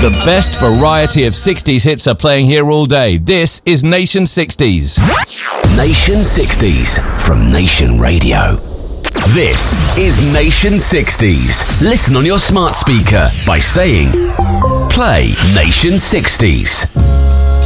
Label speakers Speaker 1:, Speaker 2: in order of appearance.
Speaker 1: The best variety of 60s hits are playing here all day. This is Nation 60s.
Speaker 2: Nation 60s from Nation Radio. This is Nation 60s. Listen on your smart speaker by saying, play Nation 60s.